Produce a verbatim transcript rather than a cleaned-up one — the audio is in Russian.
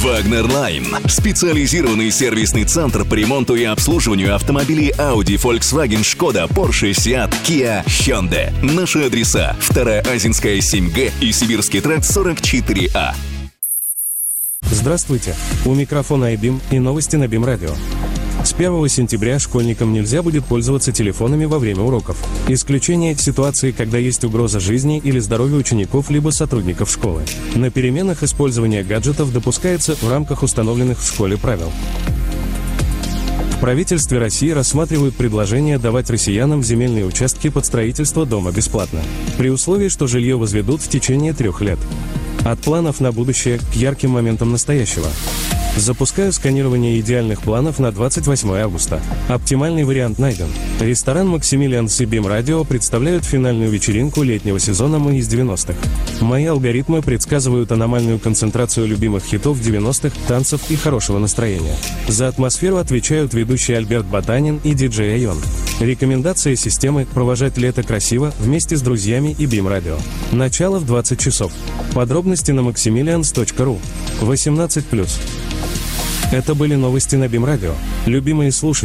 Вагнер Лайн. Специализированный сервисный центр по ремонту и обслуживанию автомобилей Audi, Volkswagen, Skoda, Porsche, Seat, Kia, Hyundai. Наши адреса: Вторая Азинская, семь Г и Сибирский тракт, сорок четыре А. Здравствуйте, у микрофона iBeam и новости на BeamRadio. Радио. С первого сентября школьникам нельзя будет пользоваться телефонами во время уроков. Исключение – ситуации, когда есть угроза жизни или здоровью учеников либо сотрудников школы. На переменах использование гаджетов допускается в рамках установленных в школе правил. В правительстве России рассматривают предложение давать россиянам земельные участки под строительство дома бесплатно, при условии, что жилье возведут в течение трех лет. От планов на будущее к ярким моментам настоящего. Запускаю сканирование идеальных планов на двадцать восьмое августа. Оптимальный вариант найден. Ресторан «Максимилианс» и BeamRadio представляют финальную вечеринку летнего сезона «Мы из девяностых». Мои алгоритмы предсказывают аномальную концентрацию любимых хитов девяностых, танцев и хорошего настроения. За атмосферу отвечают ведущий Альберт Ботанин и диджей Айон. Рекомендация системы – провожать лето красиво вместе с друзьями и BeamRadio. Начало в двадцать часов. Подробности на максимилианс точка ру. восемнадцать плюс. Это были новости на BeamRadio. Любимые слушатели.